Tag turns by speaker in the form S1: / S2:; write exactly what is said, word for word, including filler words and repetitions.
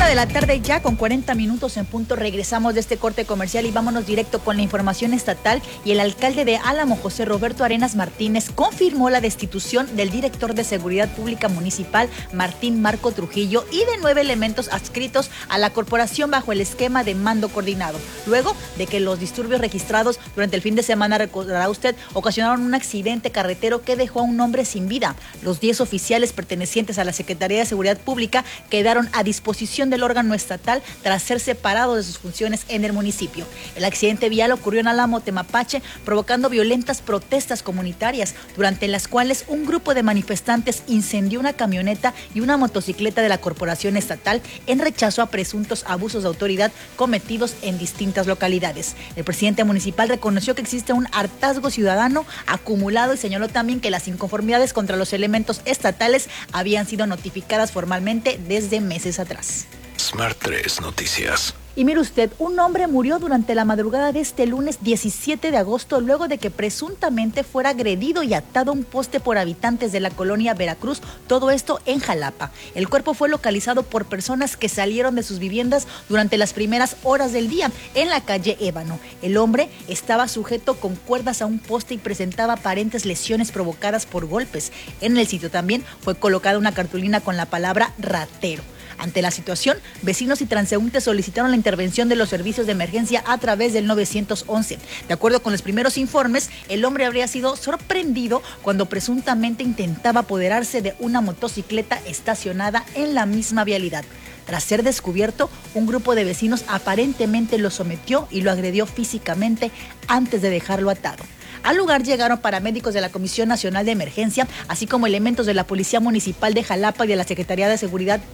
S1: Una de la tarde ya con cuarenta minutos en punto. Regresamos de este corte comercial y vámonos directo con la información estatal. Y el alcalde de Álamo, José Roberto Arenas Martínez, confirmó la destitución del director de Seguridad Pública Municipal, Martín Marco Trujillo, y de nueve elementos adscritos a la corporación bajo el esquema de mando coordinado, luego de que los disturbios registrados durante el fin de semana, recordará usted, ocasionaron un accidente carretero que dejó a un hombre sin vida. Los diez oficiales pertenecientes a la Secretaría de Seguridad Pública quedaron a disposición del órgano estatal tras ser separados de sus funciones en el municipio. El accidente vial ocurrió en Álamo, Temapache, provocando violentas protestas comunitarias, durante las cuales un grupo de manifestantes incendió una camioneta y una motocicleta de la corporación estatal en rechazo a presuntos abusos de autoridad cometidos en distintas localidades. El presidente municipal reconoció que existe un hartazgo ciudadano acumulado y señaló también que las inconformidades contra los elementos estatales habían sido notificadas formalmente desde meses atrás.
S2: Smart tres Noticias.
S1: Y mire usted, un hombre murió durante la madrugada de este lunes diecisiete de agosto luego de que presuntamente fuera agredido y atado a un poste por habitantes de la colonia Veracruz, todo esto en Jalapa. El cuerpo fue localizado por personas que salieron de sus viviendas durante las primeras horas del día en la calle Ébano. El hombre estaba sujeto con cuerdas a un poste y presentaba aparentes lesiones provocadas por golpes. En el sitio también fue colocada una cartulina con la palabra ratero. Ante la situación, vecinos y transeúntes solicitaron la intervención de los servicios de emergencia a través del nueve once. De acuerdo con los primeros informes, el hombre habría sido sorprendido cuando presuntamente intentaba apoderarse de una motocicleta estacionada en la misma vialidad. Tras ser descubierto, un grupo de vecinos aparentemente lo sometió y lo agredió físicamente antes de dejarlo atado. Al lugar llegaron paramédicos de la Comisión Nacional de Emergencia, así como elementos de la Policía Municipal de Jalapa y de la Secretaría de Seguridad